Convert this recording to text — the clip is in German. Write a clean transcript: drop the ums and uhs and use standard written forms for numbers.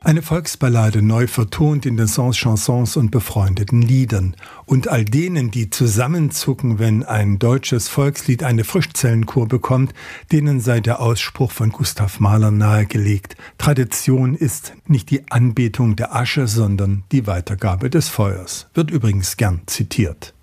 Eine Volksballade neu vertont in Dansons Chansons und befreundeten Liedern. Und all denen, die zusammenzucken, wenn ein deutsches Volkslied eine Frischzellenkur bekommt, denen sei der Ausspruch von Gustav Mahler nahegelegt: Tradition ist nicht die Anbetung der Asche, sondern die Weitergabe des Feuers. Wird übrigens gern zitiert.